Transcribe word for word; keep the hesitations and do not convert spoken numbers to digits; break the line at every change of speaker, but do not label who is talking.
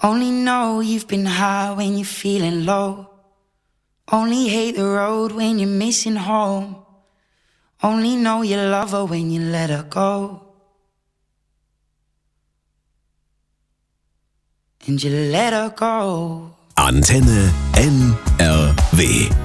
Only know you've been high when you're feeling low. Only hate the road when you're missing home. Only know you love her when you let her go. And you let her go.
Antenne N R W